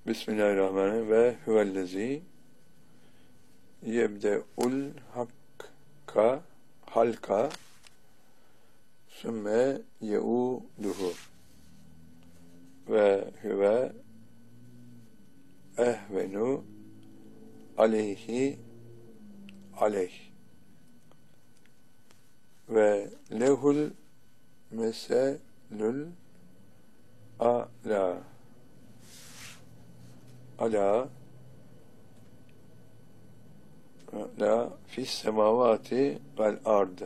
Bismillahirrahmanirrahim ve huvellezî yebde'ul halka sümme ye'uduhu ve huve ehvenu aleyh ve lehul meselül ala fis semavati vel ard.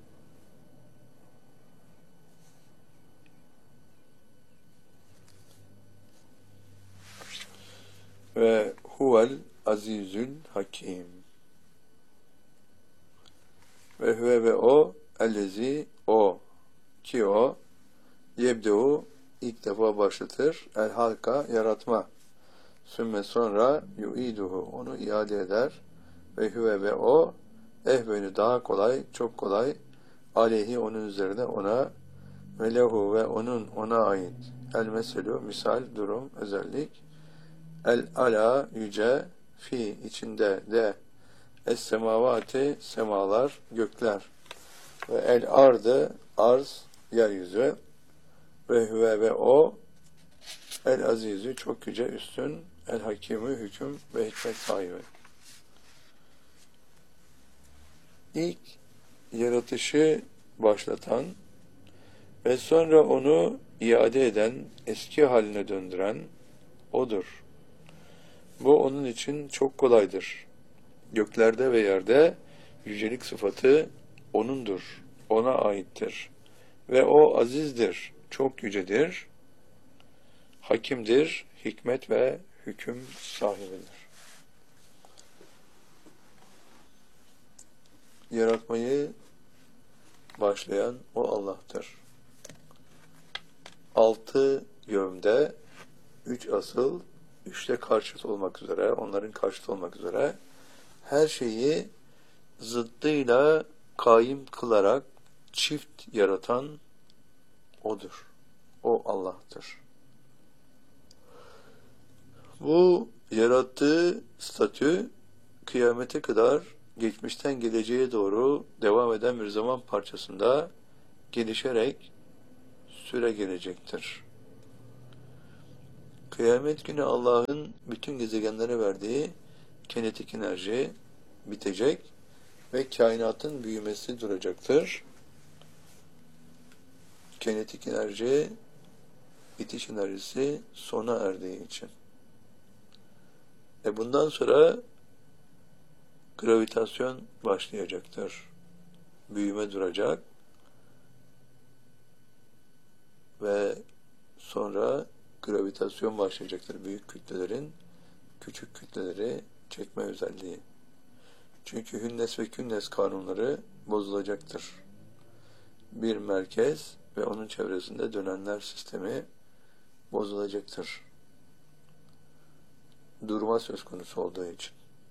Ve huvel azizül hakim. Ve huve ve o ellezi o ki o yebdeu ilk defa başlatır el halka yaratma. Sümme sonra yu'iduhu onu iade eder. Ve huve ve o ehvenü daha kolay, çok kolay aleyhi onun üzerine ona ve lehu ve onun ona ait el meselü misal, durum, özellik el ala yüce fi içinde de es semavati semalar, gökler ve el ardı arz, yeryüzü ve huve ve o el azizü çok yüce, üstün el hakimü hüküm ve hikmet sahibi. İlk yaratışı başlatan ve sonra onu iade eden, eski haline döndüren odur. Bu onun için çok kolaydır. Göklerde ve yerde yücelik sıfatı O'nundur, O'na aittir. Ve O azizdir, çok yücedir, hakimdir, hikmet ve hüküm sahibidir. Yaratmayı başlayan O Allah'tır. 6 yönde, 3 asıl, 3'te karşıt olmak üzere, onların karşıt olmak üzere her şeyi zıddıyla kaim kılarak çift yaratan O'dur. O Allah'tır. Bu yarattığı statü kıyamete kadar geçmişten geleceğe doğru devam eden bir zaman parçasında gelişerek süre gelecektir. Kıyamet günü Allah'ın bütün gezegenlere verdiği kinetik enerji bitecek ve kainatın büyümesi duracaktır. Kinetik enerji, bitiş enerjisi sona erdiği için. Bundan sonra gravitasyon başlayacaktır. Büyüme duracak ve sonra gravitasyon başlayacaktır. Büyük kütlelerin küçük kütleleri çekme özelliği. Çünkü hünnes ve künnes kanunları bozulacaktır. Bir merkez ve onun çevresinde dönenler sistemi bozulacaktır. Durma söz konusu olduğu için.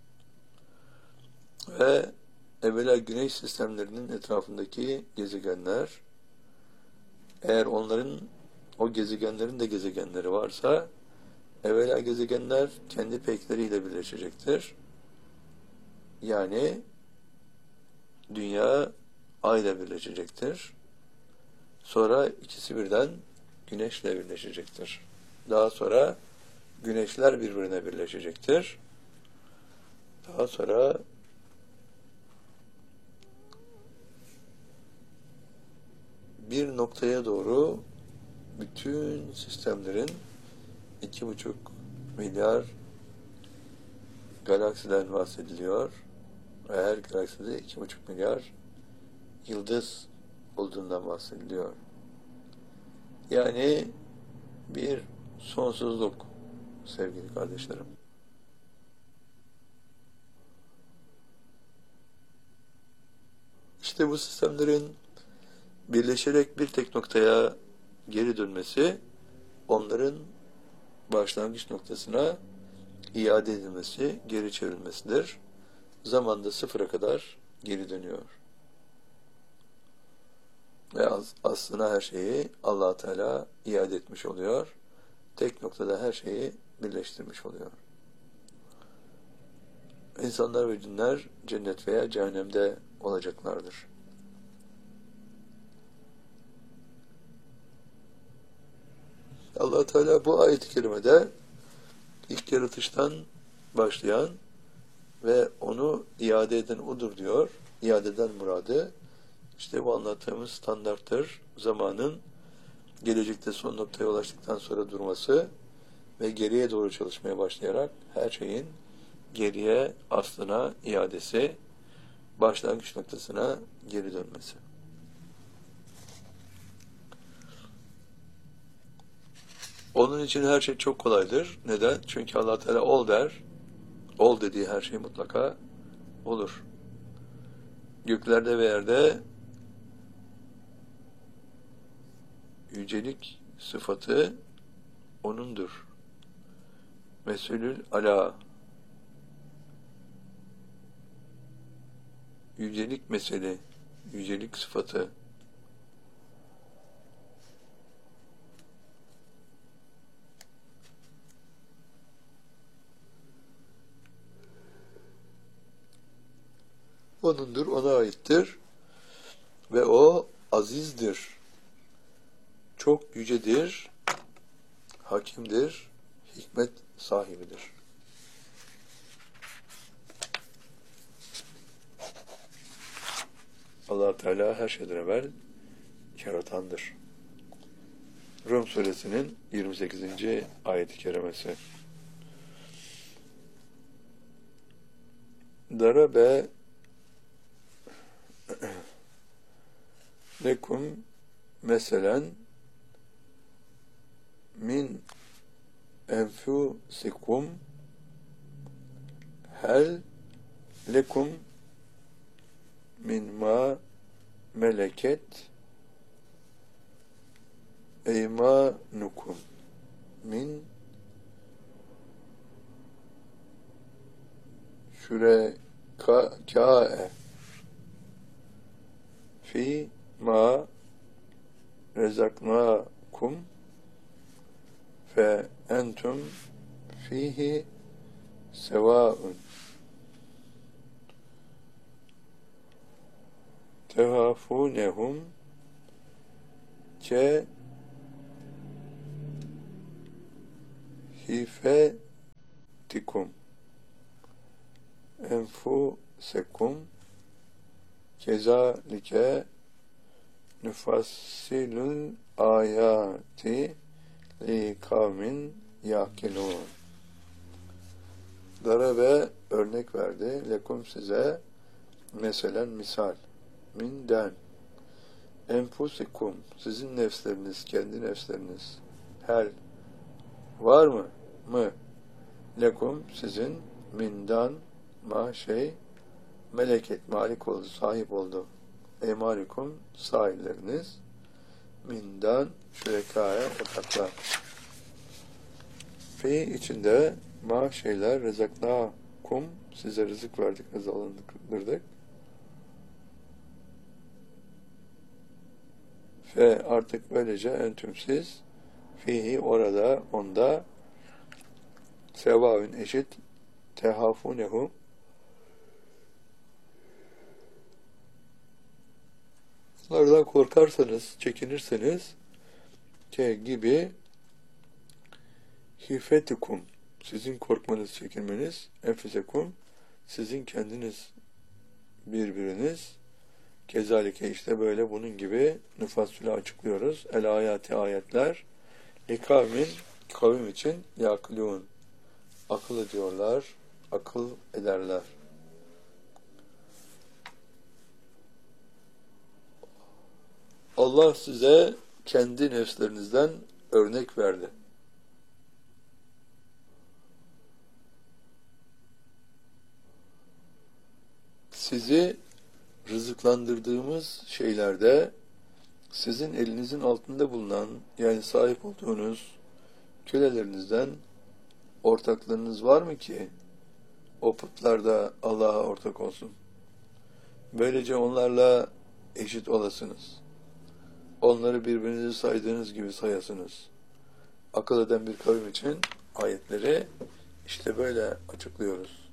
Ve evvela güneş sistemlerinin etrafındaki gezegenler, eğer onların, o gezegenlerin de gezegenleri varsa, evvela gezegenler kendi pekleriyle birleşecektir. Yani Dünya Ay'la birleşecektir. Sonra ikisi birden Güneş'le birleşecektir. Daha sonra güneşler birbirine birleşecektir. Daha sonra bir noktaya doğru bütün sistemlerin 2,5 milyar galaksiden bahsediliyor. Her galakside 2,5 milyar yıldız olduğundan bahsediliyor. Yani bir sonsuzluk sevgili kardeşlerim. İşte bu sistemlerin birleşerek bir tek noktaya geri dönmesi, onların başlangıç noktasına iade edilmesi, geri çevrilmesidir. Zamanda sıfıra kadar geri dönüyor. Ve aslına her şeyi Allah Teala iade etmiş oluyor. Tek noktada her şeyi birleştirmiş oluyor. İnsanlar ve cinler cennet veya cehennemde olacaklardır. Allah Teala bu ayet-i kerimede ilk yaratıştan başlayan ve onu iade eden odur diyor. İadeden muradı işte bu anlattığımız standarttır. Zamanın gelecekte son noktaya ulaştıktan sonra durması ve geriye doğru çalışmaya başlayarak her şeyin geriye aslına iadesi, başlangıç noktasına geri dönmesi. Onun için her şey çok kolaydır. Neden? Çünkü Allah Teala ol der. Ol dediği her şey mutlaka olur. Göklerde ve yerde yücelik sıfatı O'nundur. Mesulül ala. Yücelik mesele, yücelik sıfatı. O'nundur, O'na aittir. Ve O azizdir. Çok yücedir, hakimdir, hikmet sahibidir. Allah Teala her şeyden evvel yaratandır. Rum suresinin 28. ayet-i kerimesi. Darabe lekum meselen min enfusikum hel lekum min ma meleket eymanukum min şurekâe fi ma rezaknakum fe entum fihi sevaun tehafunehum ke hifetikum enfusekum kezalike nufassilul ayati li kavmin yakilun. Darabe örnek verdi. Lekum size meselen misal. Minden. Enfusikum sizin nefsleriniz, kendi nefsleriniz. Hel var mı? Mı? Lekum sizin mindan ma şey meleket malik oldu, sahip oldu. Emalikum sahipleriniz mindan şürekâya ortaklar. Fi içinde ma şeyler rezaknâkum size rızık verdik, rızıklandırdık. Ve artık böylece entüm siz fihi orada onda sevâün eşit tehâfûnehum onlardan korkarsanız, çekinirseniz gibi hifetikum sizin korkmanız, çekinmeniz enfusekum sizin kendiniz birbiriniz kezalike işte böyle bunun gibi nüfassülü açıklıyoruz. El ayati ayetler likavmin kavim için yakılûn akıl ediyorlar, akıl ederler. Allah size kendi nefslerinizden örnek verdi. Sizi rızıklandırdığımız şeylerde sizin elinizin altında bulunan yani sahip olduğunuz kölelerinizden ortaklarınız var mı ki o putlar da Allah'a ortak olsun? Böylece onlarla eşit olasınız. Onları birbirinizi saydığınız gibi sayasınız. Akıl eden bir kavim için ayetleri işte böyle açıklıyoruz.